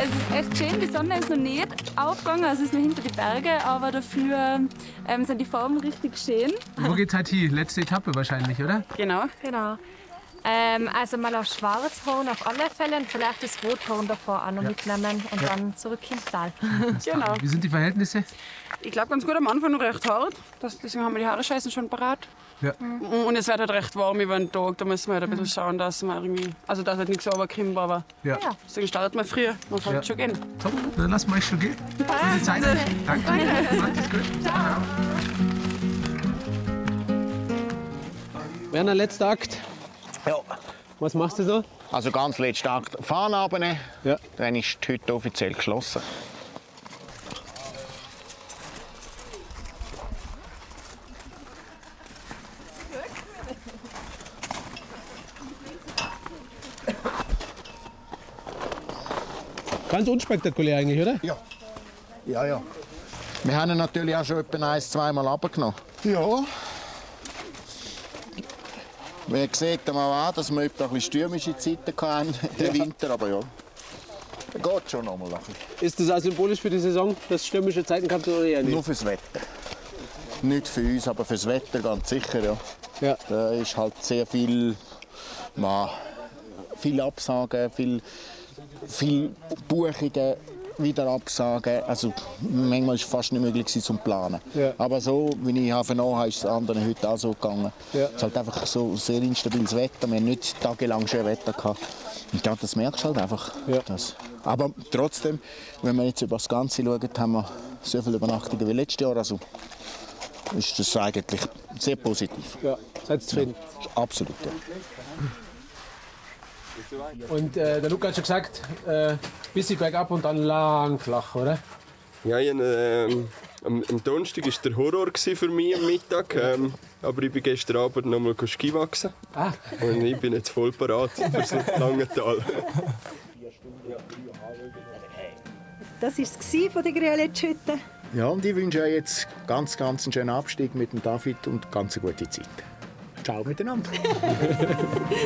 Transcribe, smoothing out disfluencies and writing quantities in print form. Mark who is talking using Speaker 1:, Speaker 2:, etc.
Speaker 1: Es ist echt schön, die Sonne ist noch nicht aufgegangen, also es ist noch hinter die Berge, aber dafür sind die Farben richtig schön.
Speaker 2: Wo geht's halt hin? Letzte Etappe wahrscheinlich, oder?
Speaker 1: Genau.
Speaker 3: Genau. Also mal auf Schwarzhorn auf alle Fälle und vielleicht das Rothorn davor auch noch mitnehmen und dann zurück ins Tal.
Speaker 1: Genau.
Speaker 2: Wie sind die Verhältnisse?
Speaker 4: Ich glaube ganz gut am Anfang noch recht hart. Deswegen haben wir die Haarescheißen schon parat.
Speaker 2: Ja.
Speaker 4: Und es wird halt recht warm über den Tag. Da müssen wir halt ein bisschen schauen, dass wir irgendwie. Also, dass halt nichts runterkommt, aber
Speaker 2: Ja.
Speaker 4: deswegen startet man früher. Man kann halt schon gehen.
Speaker 2: Top, dann lassen wir euch schon gehen. Gute Zeit. Danke. Macht es gut. Ciao.
Speaker 5: Werner, letzter Akt.
Speaker 6: Ja,
Speaker 5: Was machst du so?
Speaker 6: also ganz letzter Akt. Fahren runternehmen,
Speaker 5: Ja.
Speaker 6: dann ist die Hütte offiziell geschlossen.
Speaker 5: Ganz unspektakulär eigentlich, oder?
Speaker 6: Ja. Ja. Wir haben ihn natürlich auch schon etwa 1-2 Mal runtergenommen. Ja. Wir sehen mal an, dass wir etwa ein bisschen stürmische Zeiten hatten den Winter, aber ja. Geht schon noch mal ein bisschen.
Speaker 5: Ist das auch symbolisch für die Saison, dass stürmische Zeiten gehabt oder eher nicht?
Speaker 6: Nur fürs Wetter. Nicht für uns, aber fürs Wetter ganz sicher, ja.
Speaker 5: Ja.
Speaker 6: Da ist halt sehr viel, viel Absagen, viel Buchungen, wieder Absagen. Also manchmal war es fast nicht möglich zum Planen.
Speaker 5: Ja.
Speaker 6: Aber so, wie ich vernommen habe, ist es anderen heute auch so gegangen.
Speaker 5: Ja.
Speaker 6: Es ist halt einfach so sehr instabiles Wetter. Wir hatten nicht tagelang schönes Wetter gehabt. Und ja, das merkst du halt einfach.
Speaker 5: Ja.
Speaker 6: Das. Aber trotzdem, wenn wir jetzt über das Ganze schauen, haben wir so viele Übernachtungen wie letztes Jahr. Also ist das eigentlich sehr positiv.
Speaker 5: Ja, seid ihr zufrieden?
Speaker 6: Absolut, ja.
Speaker 5: Und der Luca hat schon gesagt, bisschen bergab und dann lang flach, oder?
Speaker 7: Ja, am Donnerstag war der Horror für mich am Mittag. Aber ich bin gestern Abend noch mal Skiwachsen.
Speaker 5: Ah.
Speaker 7: Und ich bin jetzt voll parat für das lange Tal.
Speaker 8: Das war es von der Grillitschhütte.
Speaker 6: Ja, und ich wünsche euch jetzt ganz einen schönen Abstieg mit dem David und ganz eine gute Zeit. Ciao miteinander.